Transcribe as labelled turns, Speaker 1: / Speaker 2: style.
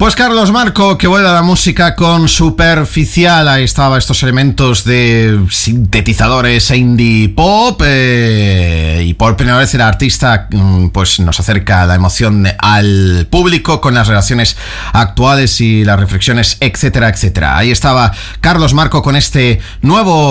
Speaker 1: Pues Carlos Marco, que vuelve a la música con Superficial. Ahí estaba estos elementos de sintetizadores e indie pop, y por primera vez el artista pues nos acerca la emoción al público con las relaciones actuales y las reflexiones, etcétera, etcétera. Ahí estaba Carlos Marco con este nuevo